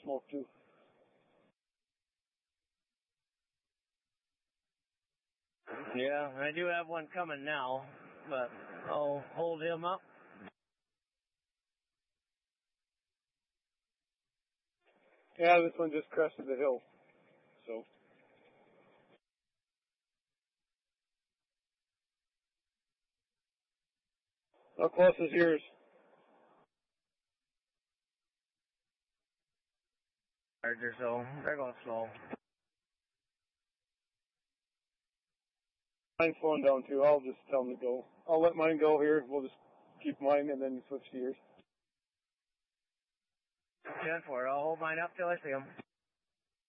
smoke too. Yeah, I do have one coming now, but I'll hold him up. Yeah, this one just crested the hill, so. How close is yours? Or so. They're going slow. Mine's slowing down too. I'll just tell them to go. I'll let mine go here. We'll just keep mine and then switch to yours. 10-4. I'll hold mine up till I see them.